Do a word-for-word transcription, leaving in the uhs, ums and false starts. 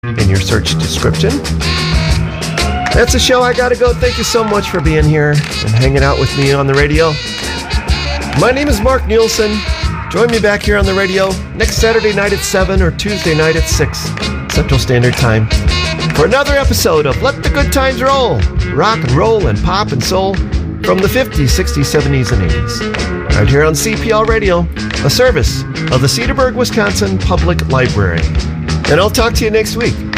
in your search description. That's the show. I gotta go. Thank you so much for being here and hanging out with me on the radio. My name is Mark Nielsen. Join me back here on the radio next Saturday night at seven or Tuesday night at six Central Standard Time for another episode of Let the Good Times Roll. Rock and roll and pop and soul from the fifties, sixties, seventies, and eighties. Right here on C P L Radio, a service of the Cedarburg, Wisconsin Public Library. And I'll talk to you next week.